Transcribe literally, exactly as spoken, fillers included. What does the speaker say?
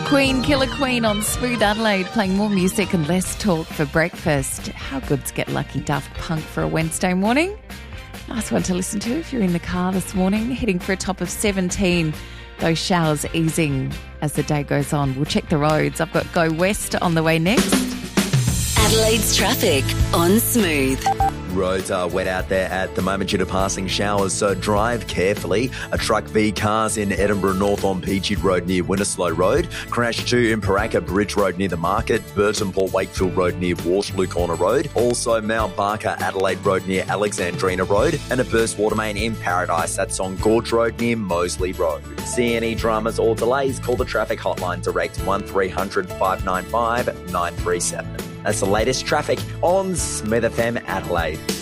Queen, Killer Queen on Smooth Adelaide, playing more music and less talk for breakfast. How good's Get Lucky Daft Punk for a Wednesday morning? Nice one to listen to if you're in the car this morning, heading for a top of seventeen. Those showers easing as the day goes on. We'll check the roads. I've got Go West on the way next. Adelaide's traffic on Smooth. Roads are wet out there at the moment due to passing showers, so drive carefully. A truck v cars in Edinburgh North on Peachy Road near Winterslow Road. Crash two in Paraka Bridge Road near the market. Burton Port Wakefield Road near Waterloo Corner Road. Also Mount Barker Adelaide Road near Alexandrina Road. And a burst water main in Paradise. That's on Gorge Road near Moseley Road. See any dramas or delays, call the traffic hotline direct one three hundred five nine five nine three seven. That's the latest traffic on Smith F M Adelaide.